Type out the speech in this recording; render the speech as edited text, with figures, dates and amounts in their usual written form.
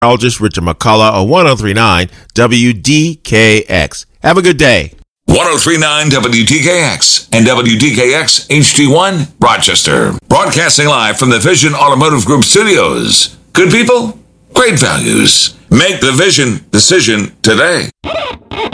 Meteorologist Richard McCullough on 1039 WDKX. Have a good day. 1039 WDKX and WDKX HD1 Rochester. Broadcasting live from the Vision Automotive Group studios. Good people, great values. Make the Vision decision today.